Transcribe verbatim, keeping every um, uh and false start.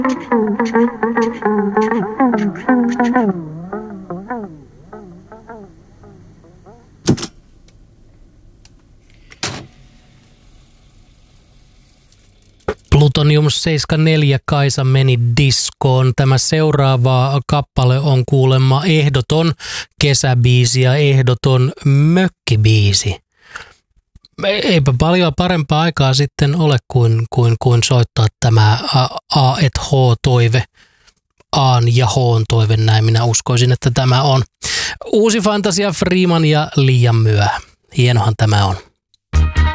Plutonium seitsemänkymmentäneljä Kaisa meni diskoon. Tämä seuraava kappale on kuulemma ehdoton kesäbiisi ja ehdoton mökkibiisi. Eipä paljon parempaa aikaa sitten ole kuin, kuin, kuin soittaa tämä A et H-toive. Aan ja H:n toive, näin minä uskoisin, että tämä on uusi Fantasia Freeman ja liian myöhä. Hienohan tämä on.